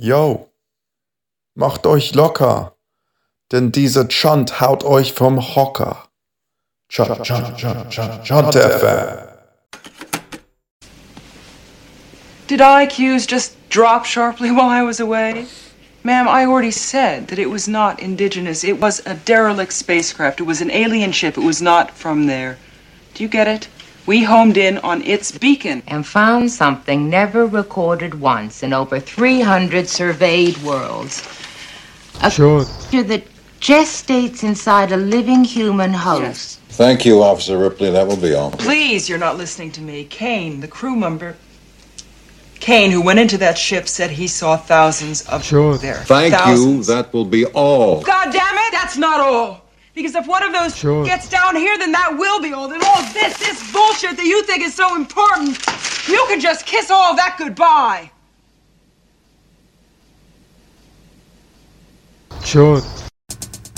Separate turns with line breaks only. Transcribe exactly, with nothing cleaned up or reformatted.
Yo, macht euch locker, denn dieser Chant haut euch vom Hocker. Chant, Chant, Chant, Chant, Chant F M.
Did I Qs just drop sharply while I was away? Ma'am, I already said that it was not indigenous. It was a derelict spacecraft. It was an alien ship. It was not from there. Do you get it? We homed in on its beacon.
And found something never recorded once in over three hundred surveyed worlds. A
Sure.
creature that gestates inside a living human host.
Yes.
Thank you, Officer Ripley. That will be all.
Please, you're not listening to me. Kane, the crew member... Kane, who went into that ship, said he saw thousands of
Sure.
there.
Thank
thousands.
you. That will be all.
God damn it, that's not all. Because if one of those
Sure.
gets down here, then that will be all. Then all this, this bullshit that you think is so important, you can just kiss all that goodbye.
Sure.